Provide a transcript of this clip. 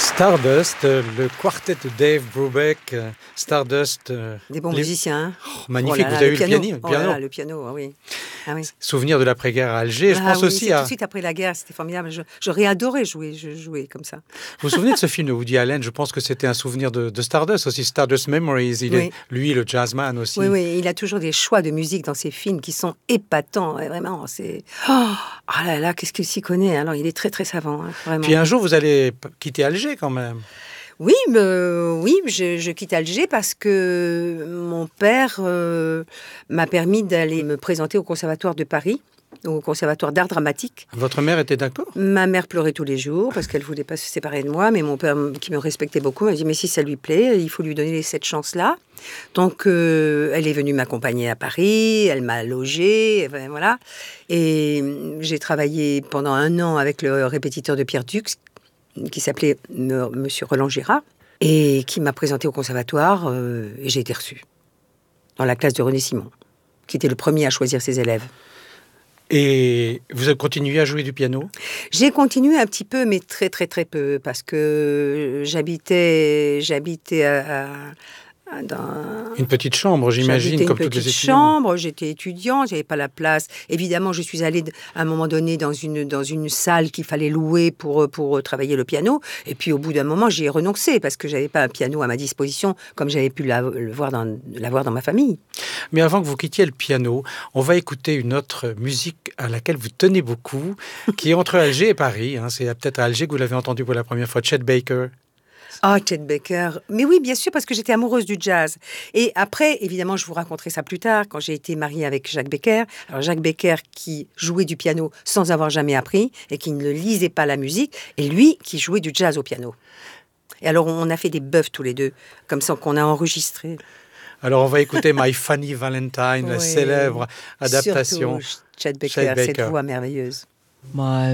Stardust, le quartet de Dave Brubeck, Stardust. Des bons musiciens. Hein. Magnifique, oh là là, vous avez eu piano. le piano. Oh là là, le piano, ah oui. Ah oui. Souvenir de l'après-guerre à Alger, je pense oui, aussi c'est à... tout de suite après la guerre, c'était formidable. J'aurais adoré jouer comme ça. Vous vous souvenez de ce film de Woody Allen? Je pense que c'était un souvenir de Stardust aussi, Stardust Memories. Lui, le jazzman aussi. Oui, il a toujours des choix de musique dans ses films qui sont épatants. Vraiment, c'est... Oh là là, qu'est-ce qu'il s'y connaît. Alors, il est très, très savant, hein, vraiment. Puis un jour, vous allez quitter Alger quand même. Oui, je quitte Alger parce que mon père m'a permis d'aller me présenter au Conservatoire de Paris, au Conservatoire d'art dramatique. Votre mère était d'accord? Ma mère pleurait tous les jours parce qu'elle ne voulait pas se séparer de moi, mais mon père, qui me respectait beaucoup, m'a dit « Mais si ça lui plaît, il faut lui donner cette chance-là ». Donc, elle est venue m'accompagner à Paris, elle m'a logée, voilà. Et j'ai travaillé pendant 1 an avec le répétiteur de Pierre Dux, qui s'appelait Monsieur Roland Girard, et qui m'a présenté au conservatoire, et j'ai été reçue dans la classe de René Simon, qui était le premier à choisir ses élèves. Et vous avez continué à jouer du piano? J'ai continué un petit peu, mais très très très peu, parce que j'habitais dans une petite chambre, j'imagine, comme toutes les étudiantes. J'habitais une petite chambre, j'étais étudiante, j'avais pas la place. Évidemment, je suis allée à un moment donné dans une salle qu'il fallait louer pour travailler le piano. Et puis, au bout d'un moment, j'y ai renoncé parce que j'avais pas un piano à ma disposition comme j'avais pu l'avoir dans ma famille. Mais avant que vous quittiez le piano, on va écouter une autre musique à laquelle vous tenez beaucoup, qui est entre Alger et Paris. Hein. C'est peut-être à Alger que vous l'avez entendu pour la première fois, Chet Baker. Ah, Chet Baker. Mais oui, bien sûr, parce que j'étais amoureuse du jazz. Et après, évidemment, je vous raconterai ça plus tard, quand j'ai été mariée avec Jacques Becker. Alors, Jacques Becker qui jouait du piano sans avoir jamais appris et qui ne lisait pas la musique, et lui qui jouait du jazz au piano. Et alors, on a fait des bœufs tous les deux, comme ça qu'on a enregistré. Alors, on va écouter My Funny Valentine, la célèbre adaptation. Surtout Chet Baker, cette voix merveilleuse.